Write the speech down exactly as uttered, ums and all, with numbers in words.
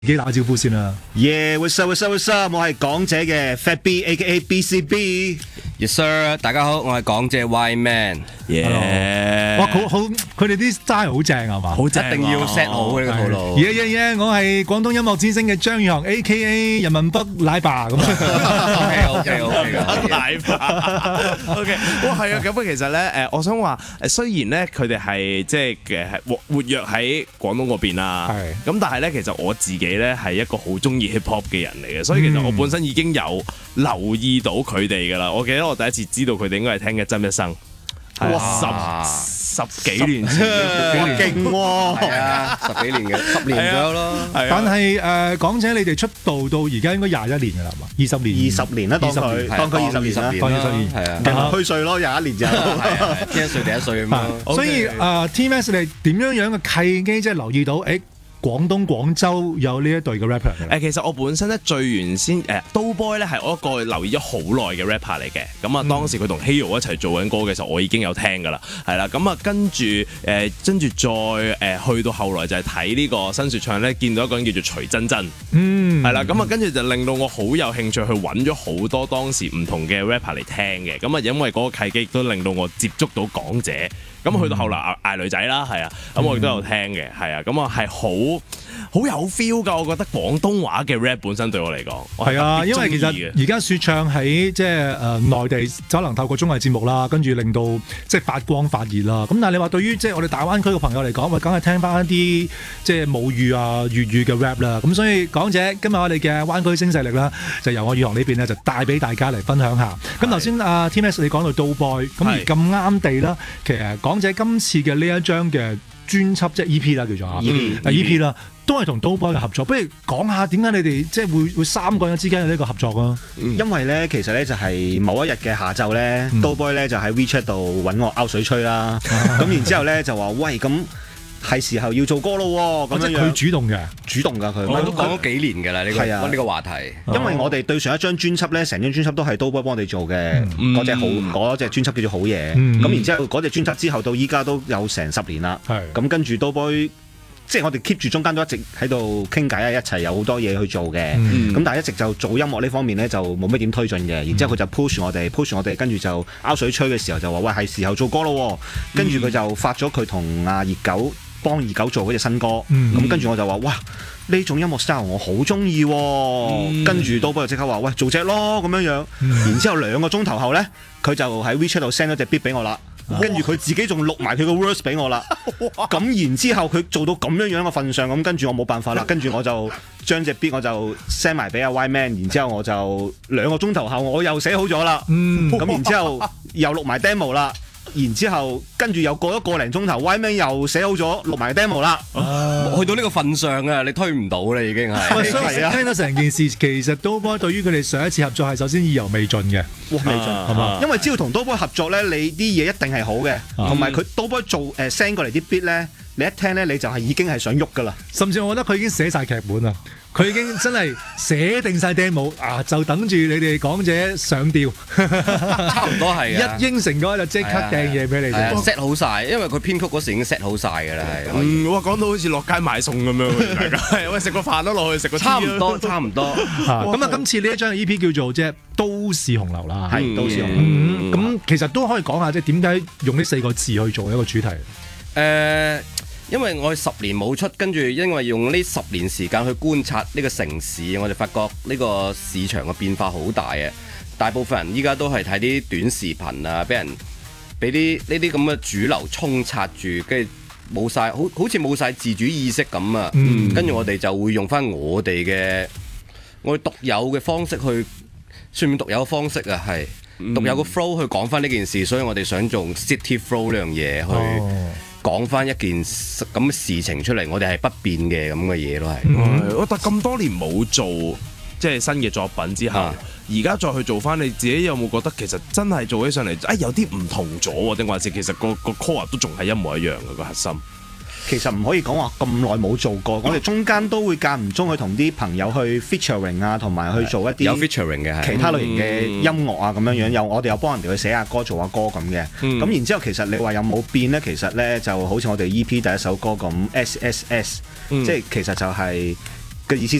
自己打個招呼先啦。 Yeah，what's up，what's up，what's up，我係港姐嘅 Fat B，A K A B C B。Yes sir， 大家好，我係港姐 Y Man。Yeah， 哇，好好，佢哋啲 style 好正係嘛？ 好正，一定要 set 好呢個套路。 耶耶耶！我係廣東音樂之星嘅張宇航 ，A K A 人民北奶爸咁啊。OK OK OK， 奶爸。OK， 哇係啊，咁啊其實咧誒，我想話誒，雖然咧佢哋係即係嘅係活活躍喺廣東嗰邊啦，咁但係咧其實我自己咧係一個好中意 hip hop 嘅人嚟嘅，所以其實我本身已經有留意到佢哋㗎啦。我記得我第一次知道佢哋應該係聽嘅真一生。哇！十十幾年前， 勁喎， 係啊，十幾年嘅，十年左右咯。 但係誒，港姐你哋出道到而家應該廿一年㗎啦嘛，二十年， 二十年啦，當佢當佢二十年啦， 當二十年， 係啊， 勁虛歲咯，廿一年就第一歲第一歲咁樣。 所以誒 ，T M S 你點樣樣嘅契機，即係留意到誒？廣東廣州有呢一隊嘅 rapper 嘅。 誒，其實我本身咧最原先誒 Doughboy 咧係我一個留意咗好耐嘅 rapper 嚟嘅。咁啊，當時佢同 Hero 一齊做緊歌嘅時候，我已經有聽㗎啦，係啦。咁啊，跟住誒，跟住再誒、呃、去到後來就係睇呢個新說唱咧，見到一個人叫做徐真真，嗯，係啦。咁啊，跟住就令到我好有興趣去揾咗好多當時唔同嘅 rapper 嚟聽嘅。咁啊，因為嗰個契機亦都令到我接觸到港姐。咁去到後來嗌女仔啦，係啊，咁我亦都有聽嘅，係啊，咁啊係好好有 feel 㗎，我覺得廣東話嘅 rap 本身對我嚟講， 係啊，因為其實而家說唱喺即係誒內地，可能透過綜藝節目啦，跟住令到即係發光發熱啦。咁但係你話對於即係我哋大灣區嘅朋友嚟講，喂，梗係聽翻一啲即係母語啊、粵語嘅 rap 啦。咁所以港姐今日我哋嘅灣區新勢力啦，就由我宇航呢邊咧就帶俾大家嚟分享下。咁頭先阿 T M S 你講到 Doughboy，咁而咁啱地啦，其實港姐今次嘅呢一張嘅專輯即係 E P 啦，叫做啊 E P 啦，都係同 Doughboy 嘅合作。不如講下點解你哋即係會會三個人之間有呢個合作啊？ 因為咧，其實咧就係某一日嘅下晝咧，Doughboy 咧就喺 WeChat 度揾我拗水吹啦。咁然之後咧就話喂咁。係時候要做歌咯喎，咁樣樣佢主動嘅， 主動㗎佢。 我都講咗幾年㗎啦，呢個呢個話題。 因為我哋對上一張專輯咧，成張專輯都係 Doughboy 幫我哋做嘅，嗰隻好嗰隻專輯叫做好嘢。咁然之後嗰隻專輯之後到依家都有成十年啦。咁跟住 Doughboy，即係我哋 keep 住中間都一直喺度傾偈啊，一齊有好多嘢去做嘅。咁但係一直就做音樂呢方面咧就冇乜點推進嘅。然之後佢就 push 我哋 push 我哋，跟住就拗水吹嘅時候就話喂係時候做歌咯。跟住佢就發咗佢同阿熱狗。幫二狗做嗰隻新歌，咁、嗯、跟住我就話：哇，呢種音樂 style 我好中意喎！嗯、跟住Doughboy就即刻話：喂，做隻咯咁樣樣。嗯、然之後兩個鐘頭後咧，佢就喺 WeChat 度 send 咗隻 beat 俾我啦。跟住佢自己仲錄埋佢個 verse 俾我啦。咁然之後佢做到咁樣樣嘅份上，咁跟住我冇辦法啦。跟住我就將隻 beat 我就 send 埋俾阿 Y Man。然之後我就兩個鐘頭後我又寫好咗啦。咁、嗯、然之後又錄埋 demo 啦。然之後，跟住又過咗個零鐘頭 ，Y Man 又寫好咗錄埋 demo 啦。 啊、去到呢個份上啊，你推唔到啦，已經係。 係啊，聽到成件事，其實 Doughboy 對於佢哋上一次合作係首先意猶未盡嘅。 哇，未盡係嘛？因為只要同 Doughboy 合作咧，你啲嘢一定係好嘅，同埋佢 Doughboy 做誒 send 過嚟啲 beat 咧，你一聽咧你就係已經係想喐噶啦。 甚至我覺得佢已經寫晒劇本啦。佢已經真係寫定晒 demo 啊，就等住你哋港姐上吊， 差唔多係一應承嘅話就即刻掟嘢俾你哋 set 好晒，因為佢編曲嗰時已經 set 好晒㗎啦，係。 嗯，哇，講到好似落街買餸咁樣，大家喂食個飯都落去食個。 差唔多，差唔多。 咁啊，今次呢一張 E P 叫做即係都市紅樓啦， 係都市紅樓。 咁其實都可以講下即係點解用呢四個字去做一個主題？ 誒。因為我十年冇出，跟住因為用呢十年時間去觀察呢個城市，我哋發覺呢個市場嘅變化好大啊！大部分人依家都係睇啲短視頻啊，俾人俾啲呢啲咁嘅主流沖刷住，跟住冇晒，好好似冇晒自主意識咁啊！嗯、跟住我哋就會用翻我哋嘅我哋獨有嘅方式去，算唔算獨有嘅方式啊？係、嗯、獨有個 flow 去講翻呢件事，所以我哋想做 city flow 呢樣嘢去。哦講翻一件咁嘅事情出嚟，我哋係不變嘅咁嘅嘢咯，係。 我但咁多年冇做即係新嘅作品之後，而家、啊、再去做翻，你自己有冇覺得其實真係做起上嚟，哎有啲唔同咗，定還是其實個個 core 都仲係一模一樣嘅個核心？ 其實唔可以講話咁耐冇做過，我哋中間都會間唔中去同啲朋友去 featuring 啊，同埋去做一啲有 featuring 嘅其他類型嘅音樂啊咁樣樣，有我哋有幫人哋去寫下歌、做下歌咁嘅。咁、嗯、然之後其實你話有冇變呢？其實呢就好似我哋 E P 第一首歌咁 S S S，、嗯、即係其實就係嘅意思